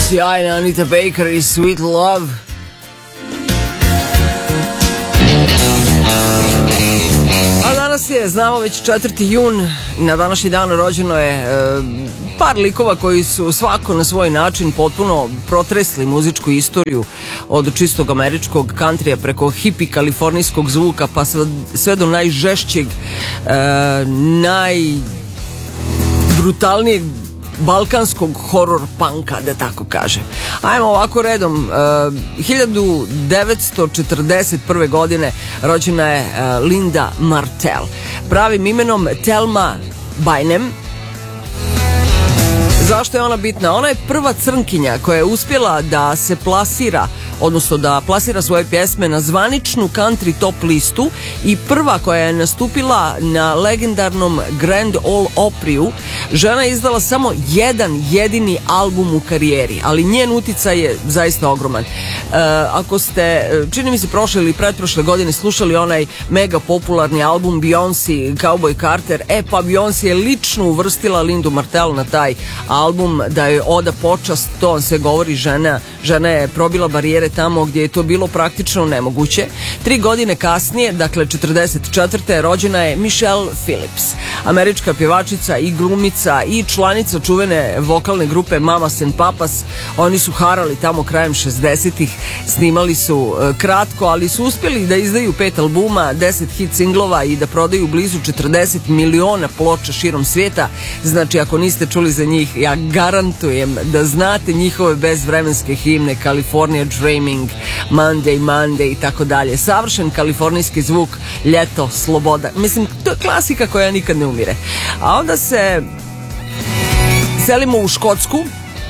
Sjajna Anita Baker i Sweet Love. A danas je, znamo, već 4. jun i na današnji dan rođeno je par likova koji su svako na svoj način potpuno protresli muzičku istoriju, od čistog američkog kantrija preko hipi kalifornijskog zvuka pa sve do najžešćeg, najbrutalnijeg balkanskog horror punka, da tako kažem. Ajmo ovako redom. 1941. godine rođena je Linda Martell, pravim imenom Thelma Bynum. Zašto je ona bitna? Ona je prva crnkinja koja je uspjela da se plasira, odnosno da plasira svoje pjesme na zvaničnu country top listu i prva koja je nastupila na legendarnom Grand Ole Opryju. Žena je izdala samo jedan jedini album u karijeri, ali njen uticaj je zaista ogroman. Ako ste, čini mi se, prošle ili pretprošle godine slušali onaj mega popularni album Beyoncé, Cowboy Carter, pa Beyoncé je lično uvrstila Lindu Martell na taj album da je oda počast. To on se govori, žena je probila barijere tamo gdje je to bilo praktično nemoguće. 3 godine kasnije, dakle 44. rođena je Michelle Phillips, američka pjevačica i glumica i članica čuvene vokalne grupe Mamas and Papas. Oni su harali tamo krajem 60-ih, snimali su kratko, ali su uspjeli da izdaju 5 albuma, 10 hit singlova i da prodaju blizu 40 miliona ploča širom svijeta. Znači, ako niste čuli za njih, ja garantujem da znate njihove bezvremenske himne California Dreaming, Monday i tako dalje. Savršen kalifornijski zvuk, ljeto, sloboda. Mislim, to je klasika koja nikad ne umire. A onda se selimo u Škotsku.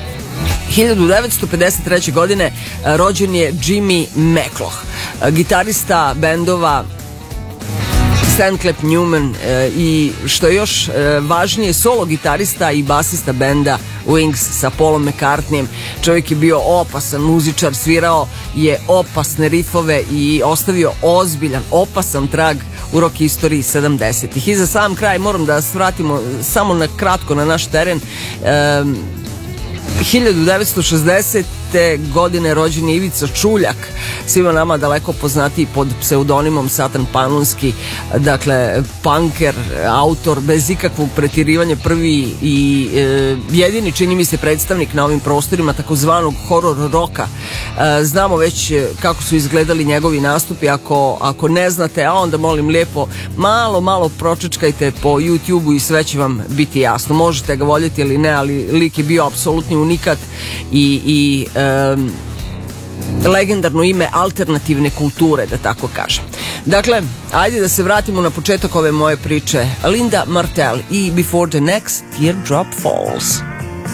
1953. godine rođen je Jimmy McLaugh, gitarista bendova Sandclap Newman i, što je još važnije, solo gitarista i basista benda Wings sa Paulom McCartneyem. Čovjek je bio opasan muzičar, svirao je opasne rifove i ostavio ozbiljan, opasan trag u rock istoriji 70-ih. I za sam kraj moram da se vratimo samo na kratko na naš teren. 1960. godine rođen je Ivica Čuljak, svima nama daleko poznatiji pod pseudonimom Satan Panonski, dakle punker, autor bez ikakvog pretjerivanja, prvi i jedini, čini mi se, predstavnik na ovim prostorima takozvanog horror roka. Znamo već kako su izgledali njegovi nastupi. Ako ne znate, a onda molim lijepo malo pročečkajte po YouTube-u i sve će vam biti jasno. Možete ga voljeti ili ne, ali lik je bio apsolutni unikat i legendarno ime alternativne kulture, da tako kažem. Dakle, ajde da se vratimo na početak ove moje priče. Linda Martell i Before the Next Teardrop Falls.